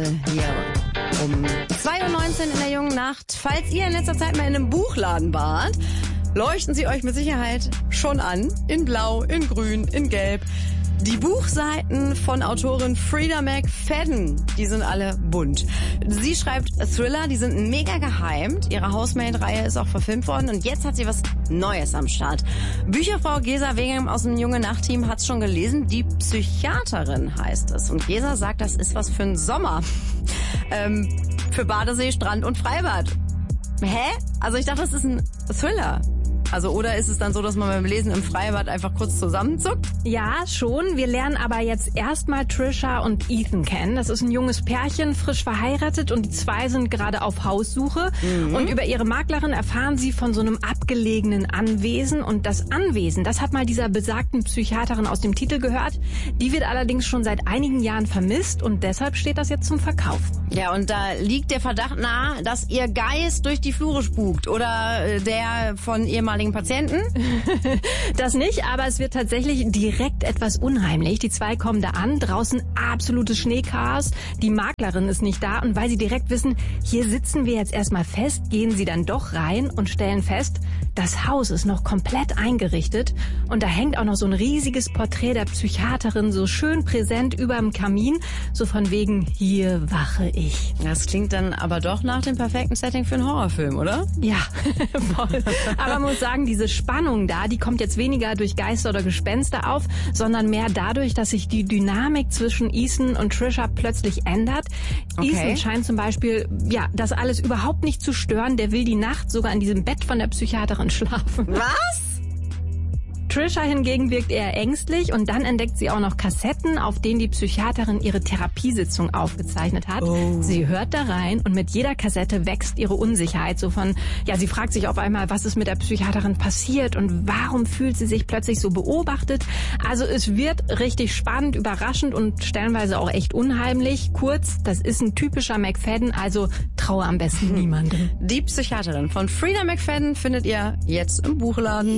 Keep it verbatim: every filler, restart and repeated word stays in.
hier um zwei Uhr neunzehn in der jungen Nacht. Falls ihr in letzter Zeit mal in einem Buchladen wart, leuchten sie euch mit Sicherheit schon an. In Blau, in Grün, in Gelb. Die Buchseiten von Autorin Freida McFadden, die sind alle bunt. Sie schreibt Thriller, die sind mega geheimt. Ihre Housemaid-Reihe ist auch verfilmt worden und jetzt hat sie was Neues am Start. Bücherfrau Gesa Wegem aus dem Junge Nacht-Team hat's schon gelesen. Die Psychiaterin heißt es. Und Gesa sagt, das ist was für einen Sommer. ähm, für Badesee, Strand und Freibad. Hä? Also ich dachte, das ist ein Thriller. Also oder ist es dann so, dass man beim Lesen im Freibad einfach kurz zusammenzuckt? Ja, schon. Wir lernen aber jetzt erstmal Trisha und Ethan kennen. Das ist ein junges Pärchen, frisch verheiratet und die zwei sind gerade auf Haussuche. Mhm. Und über ihre Maklerin erfahren sie von so einem abgelegenen Anwesen. Und das Anwesen, das hat mal dieser besagten Psychiaterin aus dem Titel gehört. Die wird allerdings schon seit einigen Jahren vermisst und deshalb steht das jetzt zum Verkauf. Ja, und da liegt der Verdacht nahe, dass ihr Geist durch die Flure spukt oder der von ehemaligen Patienten? Das nicht, aber es wird tatsächlich direkt etwas unheimlich. Die zwei kommen da an, draußen absolutes Schneechaos, die Maklerin ist nicht da und weil sie direkt wissen, hier sitzen wir jetzt erstmal fest, gehen sie dann doch rein und stellen fest, das Haus ist noch komplett eingerichtet und da hängt auch noch so ein riesiges Porträt der Psychiaterin so schön präsent überm Kamin, so von wegen, hier wache ich. Das klingt dann aber doch nach dem perfekten Setting für einen Horrorfilm, oder? Ja, voll. Aber man muss sagen, diese Spannung da, die kommt jetzt weniger durch Geister oder Gespenster auf, sondern mehr dadurch, dass sich die Dynamik zwischen Ethan und Trisha plötzlich ändert. Okay. Ethan scheint zum Beispiel, ja, das alles überhaupt nicht zu stören. Der will die Nacht sogar in diesem Bett von der Psychiaterin schlafen. Was? Trisha hingegen wirkt eher ängstlich und dann entdeckt sie auch noch Kassetten, auf denen die Psychiaterin ihre Therapiesitzung aufgezeichnet hat. Oh. Sie hört da rein und mit jeder Kassette wächst ihre Unsicherheit. So von, ja, sie fragt sich auf einmal, was ist mit der Psychiaterin passiert und warum fühlt sie sich plötzlich so beobachtet. Also es wird richtig spannend, überraschend und stellenweise auch echt unheimlich. Kurz, das ist ein typischer McFadden, also traue am besten niemandem. Die Psychiaterin von Freida McFadden findet ihr jetzt im Buchladen.